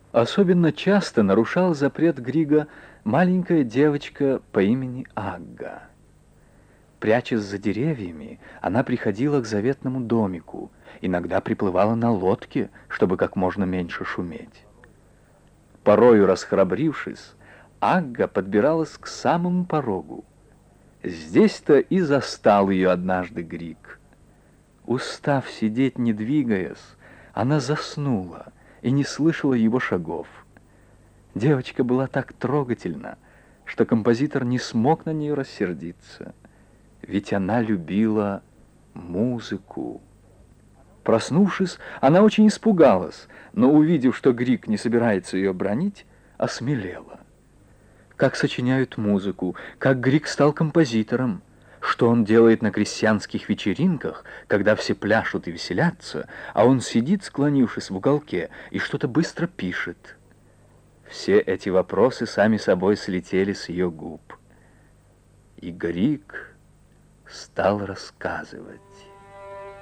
Особенно часто нарушал запрет Грига маленькая девочка по имени Агга. Прячась за деревьями, она приходила к заветному домику, иногда приплывала на лодке, чтобы как можно меньше шуметь. Порою расхрабрившись, Агга подбиралась к самому порогу. Здесь-то и застал ее однажды Григ. Устав сидеть, не двигаясь, она заснула и не слышала его шагов. Девочка была так трогательна, что композитор не смог на нее рассердиться, ведь она любила музыку. Проснувшись, она очень испугалась, но, увидев, что Григ не собирается ее бранить, осмелела. Как сочиняют музыку, как Григ стал композитором, что он делает на крестьянских вечеринках, когда все пляшут и веселятся, а он сидит, склонившись в уголке, и что-то быстро пишет. Все эти вопросы сами собой слетели с ее губ. И Григ стал рассказывать.